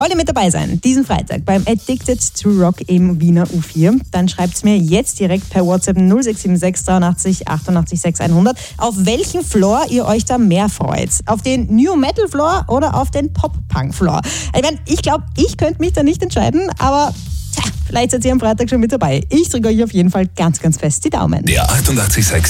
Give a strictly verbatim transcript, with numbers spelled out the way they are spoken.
Wollt ihr mit dabei sein, diesen Freitag beim Addicted to Rock im Wiener U vier? Dann schreibt's mir jetzt direkt per WhatsApp null sechs sieben sechs dreiundachtzig achtundachtzig sechs hundert, auf welchen Floor ihr euch da mehr freut. Auf den New Metal Floor oder auf den Pop-Punk Floor? Ich meine, ich glaube, ich könnte mich da nicht entscheiden, aber tja, vielleicht seid ihr am Freitag schon mit dabei. Ich drücke euch auf jeden Fall ganz, ganz fest die Daumen. Der achtundachtzig Komma sechs